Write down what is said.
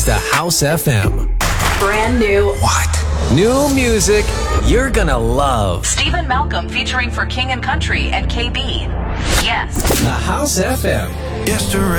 The House FM. Brand new. What? New music you're gonna love. Stephen Malcolm featuring For King and Country and KB. Yes. The House FM. Yesterday.